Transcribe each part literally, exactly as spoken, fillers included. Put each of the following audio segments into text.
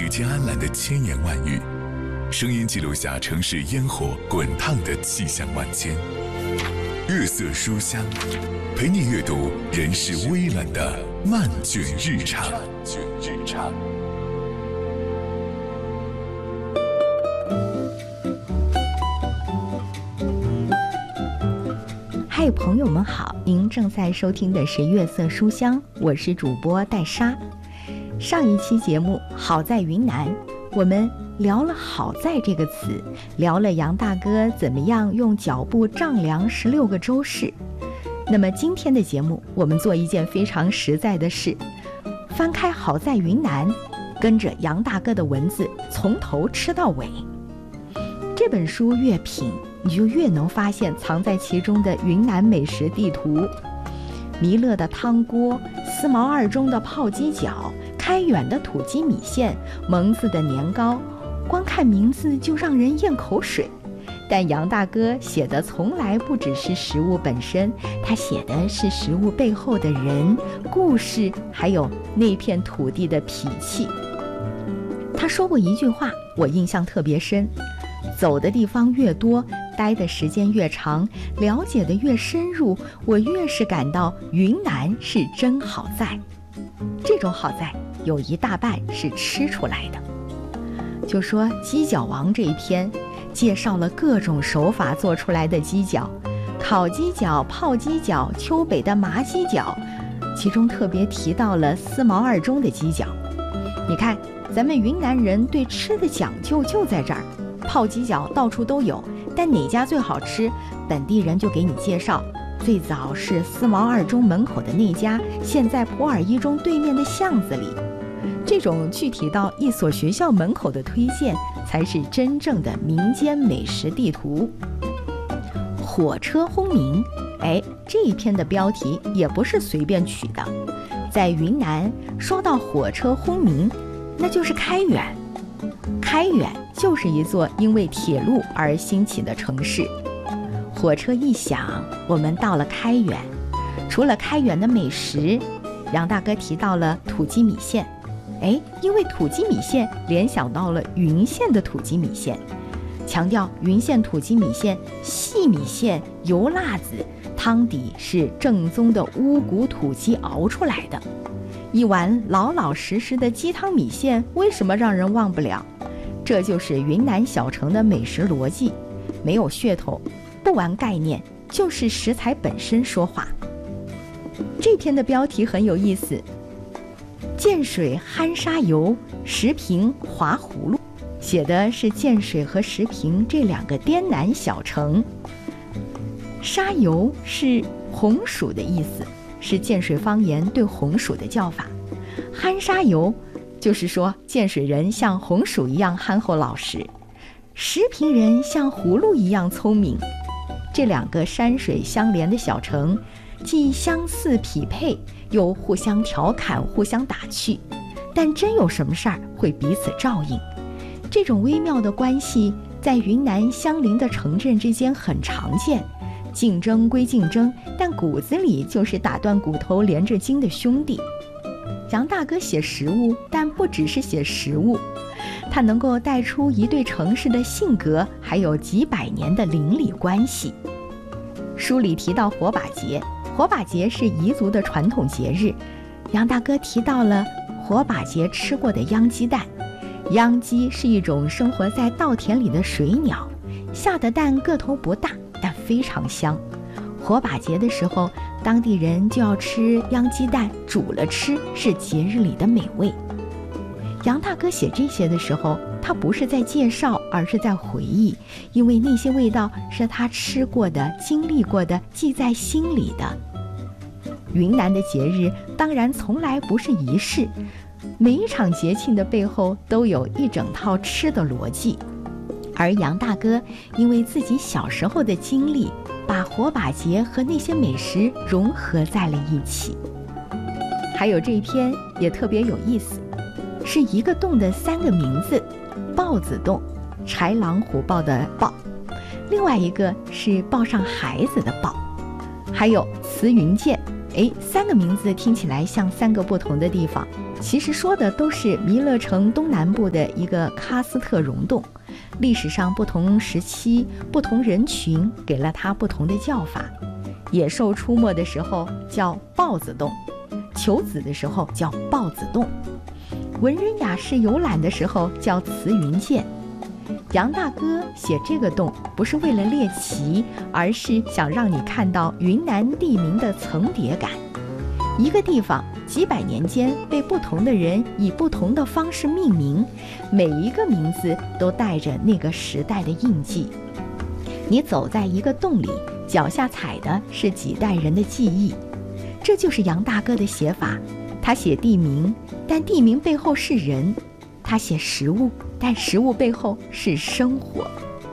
世间安澜的千言万语，声音记录下城市烟火滚烫的气象万千。月色书香，陪你阅读人世微澜的漫卷日常。 嗨，朋友们好，您正在收听的是月色书香，我是主播戴莎。上一期节目好在云南，我们聊了好在这个词，聊了杨大哥怎么样用脚步丈量十六个州市。那么今天的节目，我们做一件非常实在的事，翻开好在云南，跟着杨大哥的文字从头吃到尾。这本书越品，你就越能发现藏在其中的云南美食地图。弥勒的汤锅，思茅二中的泡鸡脚，开远的土鸡米线，蒙自的年糕，光看名字就让人咽口水。但杨大哥写的从来不只是食物本身，他写的是食物背后的人、故事，还有那片土地的脾气。他说过一句话，我印象特别深，走的地方越多，待的时间越长，了解的越深入，我越是感到云南是真好在。这种好在有一大半是吃出来的。就说鸡脚王这一篇介绍了各种手法做出来的鸡脚，烤鸡脚、泡鸡脚、丘北的麻鸡脚，其中特别提到了思茅二中的鸡脚。你看咱们云南人对吃的讲究就在这儿，泡鸡脚到处都有，但哪家最好吃，本地人就给你介绍。最早是思茅二中门口的那家，现在普洱一中对面的巷子里。这种具体到一所学校门口的推荐，才是真正的民间美食地图。火车轰鸣，哎，这一篇的标题也不是随便取的。在云南，说到火车轰鸣，那就是开远。开远就是一座因为铁路而兴起的城市。火车一响，我们到了开远。除了开远的美食，杨大哥提到了土鸡米线。哎，因为土鸡米线联想到了云县的土鸡米线，强调云县土鸡米线细米线油辣子，汤底是正宗的乌骨土鸡熬出来的。一碗老老实实的鸡汤米线，为什么让人忘不了？这就是云南小城的美食逻辑，没有噱头，不玩概念，就是食材本身说话。这篇的标题很有意思，建水憨沙油，石屏滑葫芦，写的是建水和石屏这两个滇南小城。沙油是红薯的意思，是建水方言对红薯的叫法。憨沙油就是说建水人像红薯一样憨厚老实，石屏人像葫芦一样聪明。这两个山水相连的小城，既相似匹配，又互相调侃，互相打趣，但真有什么事儿会彼此照应。这种微妙的关系在云南相邻的城镇之间很常见，竞争归竞争，但骨子里就是打断骨头连着筋的兄弟。杨大哥写食物，但不只是写食物，他能够带出一对城市的性格，还有几百年的邻里关系。书里提到火把节，火把节是彝族的传统节日，杨大哥提到了火把节吃过的秧鸡蛋。秧鸡是一种生活在稻田里的水鸟，下的蛋个头不大，但非常香。火把节的时候，当地人就要吃秧鸡蛋，煮了吃，是节日里的美味。杨大哥写这些的时候，他不是在介绍，而是在回忆，因为那些味道是他吃过的、经历过的，记在心里的。云南的节日当然从来不是仪式，每一场节庆的背后都有一整套吃的逻辑。而杨大哥因为自己小时候的经历，把火把节和那些美食融合在了一起。还有这一篇也特别有意思，是一个洞的三个名字，豹子洞，豺狼虎豹的豹，另外一个是抱上孩子的抱，还有慈云涧， 哎，三个名字听起来像三个不同的地方，其实说的都是弥勒城东南部的一个喀斯特溶洞。历史上不同时期、不同人群给了它不同的叫法。野兽出没的时候叫豹子洞，求子的时候叫豹子洞，文人雅士游览的时候叫慈云涧。杨大哥写这个洞不是为了猎奇，而是想让你看到云南地名的层叠感。一个地方几百年间被不同的人以不同的方式命名，每一个名字都带着那个时代的印记。你走在一个洞里，脚下踩的是几代人的记忆。这就是杨大哥的写法，他写地名，但地名背后是人；他写食物，但食物背后是生活。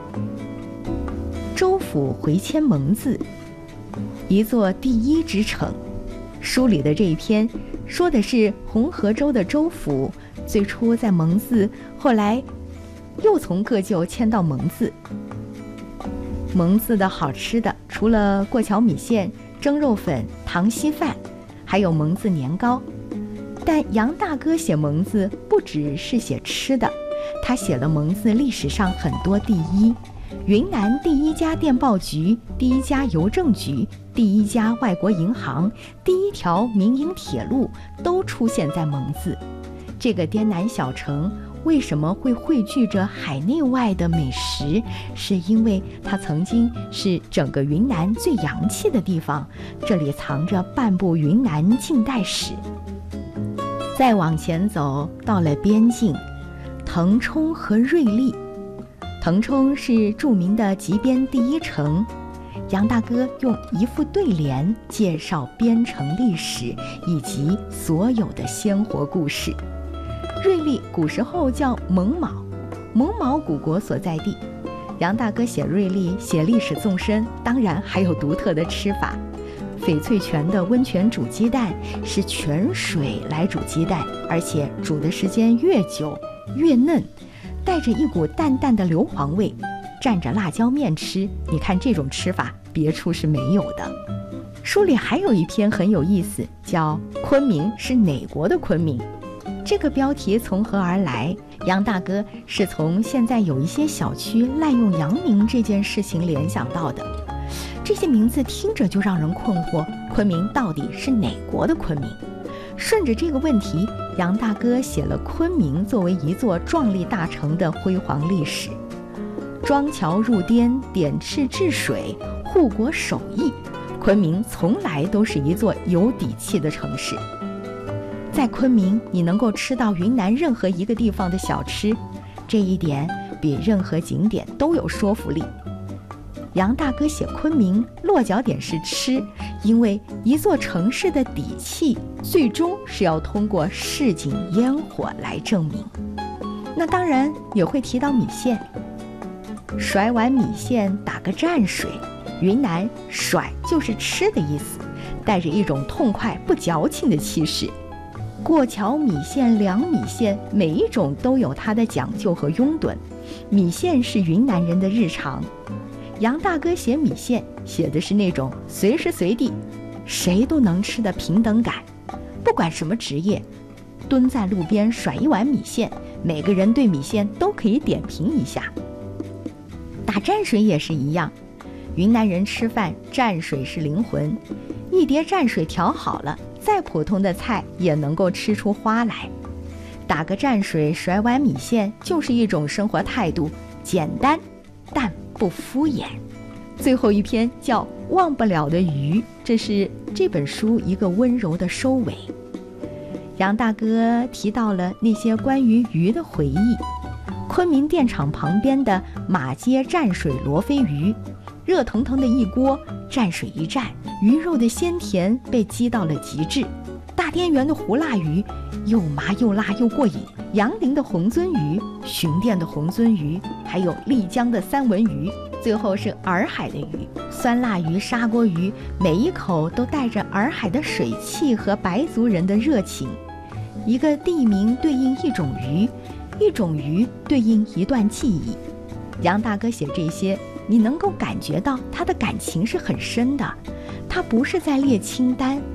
州府回迁蒙自，一座第一之城。书里的这一篇说的是红河州的州府最初在蒙自，后来又从个旧迁到蒙自。蒙自的好吃的除了过桥米线、蒸肉粉、糖稀饭，还有蒙自年糕。但杨大哥写蒙自不只是写吃的，他写了蒙自历史上很多第一。云南第一家电报局、第一家邮政局、第一家外国银行、第一条民营铁路都出现在蒙自。这个滇南小城为什么会汇聚着海内外的美食？是因为它曾经是整个云南最洋气的地方，这里藏着半部云南近代史。再往前走，到了边境，腾冲和瑞丽。腾冲是著名的极边第一城，杨大哥用一副对联介绍边城历史以及所有的鲜活故事。瑞丽古时候叫蒙卯，蒙卯古国所在地。杨大哥写瑞丽，写历史纵深，当然还有独特的吃法。翡翠泉的温泉煮鸡蛋是泉水来煮鸡蛋，而且煮的时间越久越嫩，带着一股淡淡的硫磺味，蘸着辣椒面吃，你看这种吃法别处是没有的。书里还有一篇很有意思，叫《昆明是哪国的昆明》。这个标题从何而来？杨大哥是从现在有一些小区滥用洋名这件事情联想到的。这些名字听着就让人困惑，昆明到底是哪国的昆明？顺着这个问题，杨大哥写了昆明作为一座壮丽大城的辉煌历史。庄桥入滇，点赤治水，护国守义，昆明从来都是一座有底气的城市。在昆明，你能够吃到云南任何一个地方的小吃，这一点比任何景点都有说服力。杨大哥写昆明，落脚点是吃，因为一座城市的底气，最终是要通过市井烟火来证明。那当然也会提到米线，甩碗米线打个蘸水，云南甩就是吃的意思，带着一种痛快不矫情的气势。过桥米线、凉米线，每一种都有它的讲究和拥趸。米线是云南人的日常。杨大哥写米线，写的是那种随时随地谁都能吃的平等感，不管什么职业，蹲在路边甩一碗米线，每个人对米线都可以点评一下。打蘸水也是一样，云南人吃饭蘸水是灵魂，一碟蘸水调好了，再普通的菜也能够吃出花来。打个蘸水，甩碗米线，就是一种生活态度，简单但不敷衍。最后一篇叫《忘不了的鱼》，这是这本书一个温柔的收尾。杨大哥提到了那些关于鱼的回忆。昆明电厂旁边的马街蘸水罗非鱼，热腾腾的一锅，蘸水一蘸，鱼肉的鲜甜被激到了极致。大滇园的胡辣鱼，又麻又辣又过瘾。杨凌的红鳟鱼，巡店的红鳟鱼，还有丽江的三文鱼，最后是洱海的鱼，酸辣鱼、砂锅鱼，每一口都带着洱海的水汽和白族人的热情。一个地名对应一种鱼，一种鱼对应一段记忆。杨大哥写这些，你能够感觉到他的感情是很深的，他不是在列清单，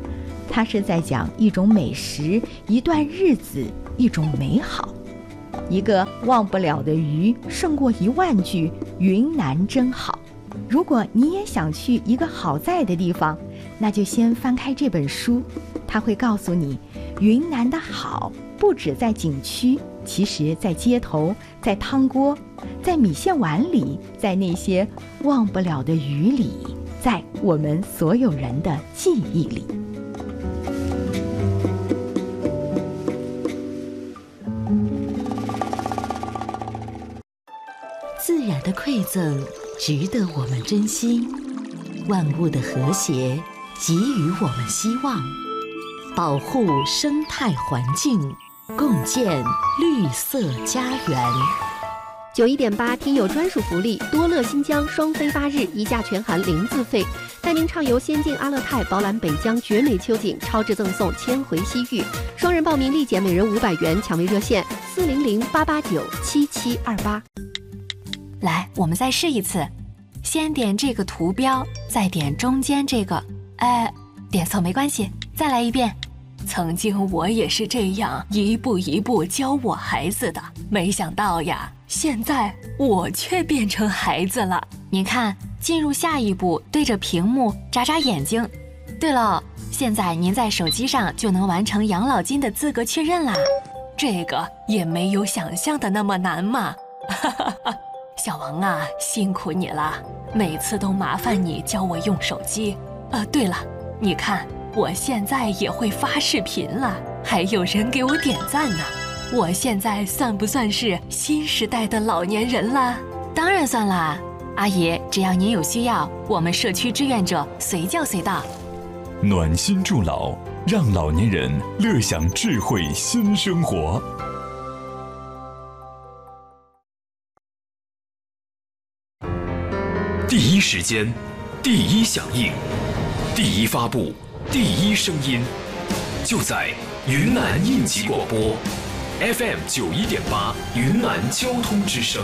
它是在讲一种美食，一段日子，一种美好。一个忘不了的鱼，胜过一万句云南真好。如果你也想去一个好在的地方，那就先翻开这本书，它会告诉你，云南的好不止在景区，其实在街头，在汤锅，在米线碗里，在那些忘不了的鱼里，在我们所有人的记忆里。 自然的馈赠值得我们珍惜，万物的和谐给予我们希望，保护生态环境，共建绿色家园。 九一点八听友专属福利，多乐新疆双飞八日一价全含零自费，带您畅游仙境阿勒泰，饱览北疆绝美秋景，超值赠送千回西域。双人报名立减每人五百元，抢位热线四零零八八九七七二八。 来，我们再试一次，先点这个图标，再点中间这个，哎，点错没关系，再来一遍。曾经我也是这样一步一步教我孩子的，没想到呀，现在我却变成孩子了。您看，进入下一步，对着屏幕眨眨眼睛。对了，现在您在手机上就能完成养老金的资格确认啦，这个也没有想象的那么难嘛。哈哈哈。小王啊，辛苦你了，每次都麻烦你教我用手机。呃，对了，你看我现在也会发视频了，还有人给我点赞呢。我现在算不算是新时代的老年人了？当然算啦，阿姨，只要您有需要，我们社区志愿者随叫随到。 暖心助老，让老年人乐享智慧新生活。 第一时间，第一响应，第一发布，第一声音，就在云南应急广播 F M 九一点八云南交通之声。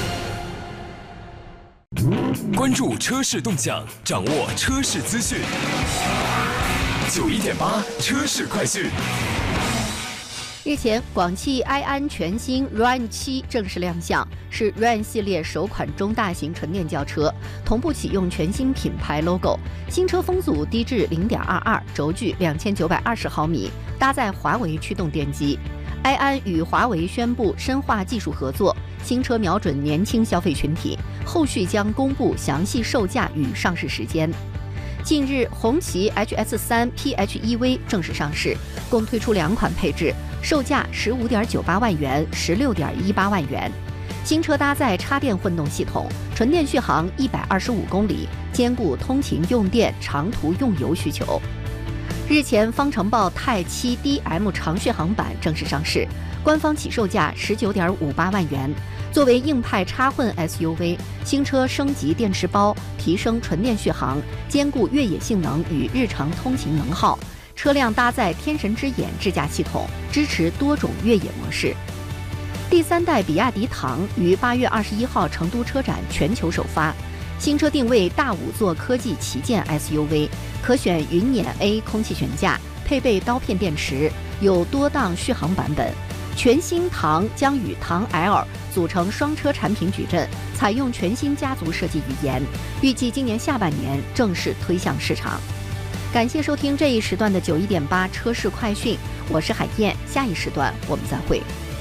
关注车市动向，掌握车市资讯。九一点八车市快讯。 日前，广汽埃安全新 R A N 七正式亮相，是 R A N 系列首款中大型纯电轿车，同步启用全新品牌 logo。新车风阻低至 零点二二，轴距两千九百二十毫米，搭载华为驱动电机。埃安与华为宣布深化技术合作，新车瞄准年轻消费群体，后续将公布详细售价与上市时间。近日，红旗 H S 三 P H E V 正式上市，共推出两款配置，售价十五点九八万元、十六点一八万元。新车搭载插电混动系统，纯电续航一百二十五公里，兼顾通勤用电、长途用油需求。日前，方程豹钛七 D M 长续航版正式上市，官方起售价十九点五八万元。作为硬派插混 S U V， 新车升级电池包，提升纯电续航，兼顾越野性能与日常通勤能耗。车辆搭载天神之眼智驾系统，支持多种越野模式。第三代比亚迪唐于八月二十一号成都车展全球首发，新车定位大五座科技旗舰 S U V， 可选云辇 A 空气悬架，配备刀片电池，有多档续航版本。全新唐将与唐 L 组成双车产品矩阵，采用全新家族设计语言，预计今年下半年正式推向市场。感谢收听这一时段的九一点八车市快讯，我是海燕，下一时段我们再会。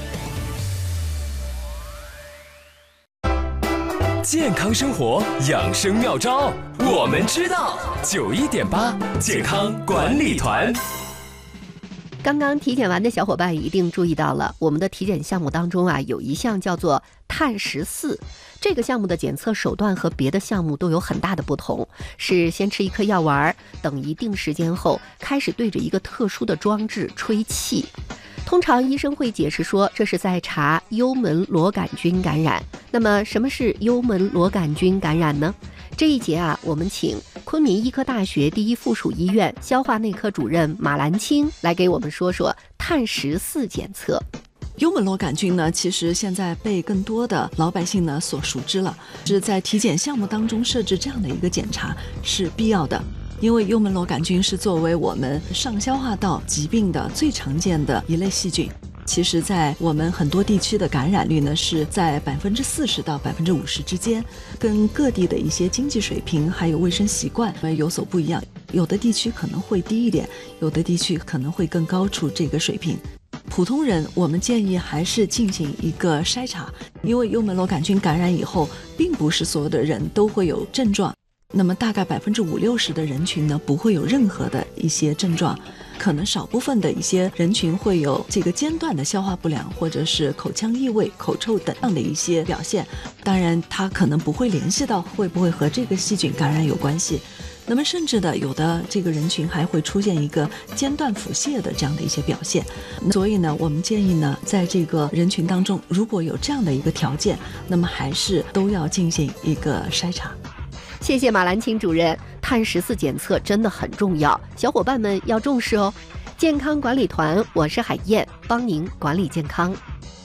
健康生活养生妙招，我们知道。九一点八健康管理团。 刚刚体检完的小伙伴一定注意到了，我们的体检项目当中啊，有一项叫做碳十四。这个项目的检测手段和别的项目都有很大的不同，是先吃一颗药丸，等一定时间后开始对着一个特殊的装置吹气。通常医生会解释说，这是在查幽门螺杆菌感染。那么什么是幽门螺杆菌感染呢？这一节啊，我们请昆明医科大学第一附属医院消化内科主任马兰青来给我们说说碳十四检测。 幽门螺杆菌呢，其实现在被更多的老百姓呢所熟知了，是在体检项目当中设置这样的一个检查是必要的。 因为幽门螺杆菌是作为我们上消化道疾病的最常见的一类细菌。其实在我们很多地区的感染率呢是在百分之四十到百分之五十之间，跟各地的一些经济水平还有卫生习惯有所不一样，有的地区可能会低一点，有的地区可能会更高出这个水平。普通人我们建议还是进行一个筛查，因为幽门螺杆菌感染以后并不是所有的人都会有症状，那么大概百分之五六十的人群呢不会有任何的一些症状，可能少部分的一些人群会有这个间断的消化不良，或者是口腔异味、口臭等样的一些表现。当然它可能不会联系到会不会和这个细菌感染有关系，那么甚至的有的这个人群还会出现一个间断腹泻的这样的一些表现。所以呢我们建议呢在这个人群当中，如果有这样的一个条件，那么还是都要进行一个筛查。 谢谢马兰青主任，碳十四检测真的很重要，小伙伴们要重视哦。健康管理团，我是海燕，帮您管理健康。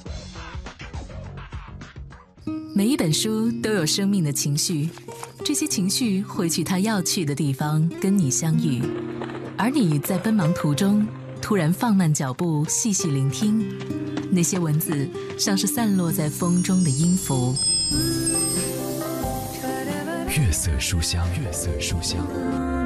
每一本书都有生命的情绪，这些情绪会去它要去的地方跟你相遇，而你在奔忙途中突然放慢脚步，细细聆听，那些文字像是散落在风中的音符。 月色书香，月色书香。